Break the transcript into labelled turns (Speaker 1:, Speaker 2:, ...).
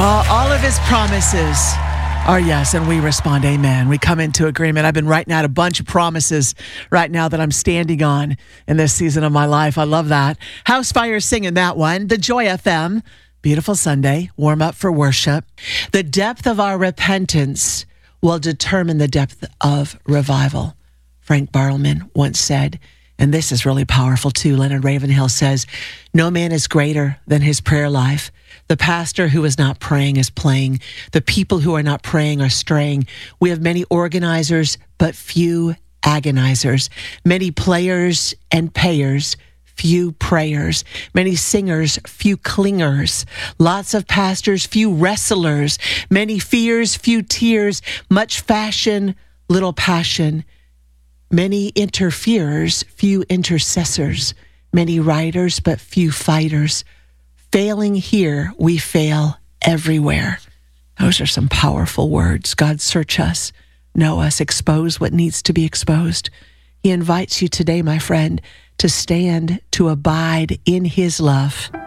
Speaker 1: All of his promises are yes, and we respond, amen. We come into agreement. I've been writing out a bunch of promises right now that I'm standing on in this season of my life. I love that. House Fire singing that one. The Joy FM. Beautiful Sunday. Warm up for worship. The depth of our repentance will determine the depth of revival. Frank Bartleman once said, and this is really powerful too. Leonard Ravenhill says, no man is greater than his prayer life. The pastor who is not praying is playing. The people who are not praying are straying. We have many organizers, but few agonizers. Many players and payers, few prayers. Many singers, few clingers. Lots of pastors, few wrestlers. Many fears, few tears. Much fashion, little passion. Many interferers, few intercessors. Many writers, but few fighters. Failing here, we fail everywhere. Those are some powerful words. God, search us, know us, expose what needs to be exposed. He invites you today, my friend, to stand, to abide in his love.